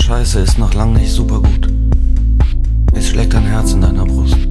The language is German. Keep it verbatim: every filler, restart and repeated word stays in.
Scheiße ist noch lang nicht super gut. Es schlägt ein Herz in deiner Brust.